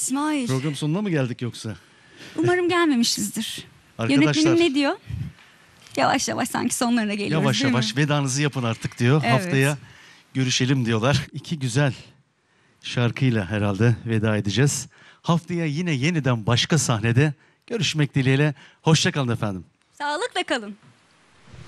İsmail. Program sonuna mı geldik yoksa? Umarım gelmemişizdir. Arkadaşlar, Yönetmenim ne diyor? Yavaş yavaş sanki sonlarına geliyoruz yavaş değil yavaş mi? vedanızı yapın artık diyor. Evet. Haftaya görüşelim diyorlar. İki güzel şarkıyla herhalde veda edeceğiz. Haftaya yine yeniden başka sahnede görüşmek dileğiyle. Hoşça kalın efendim. Sağlıkla kalın.